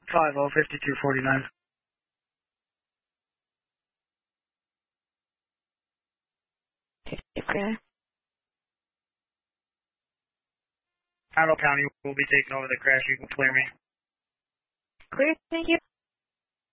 505249. Okay. Arnold County will be taking over the crash. You can clear me. Clear, thank you.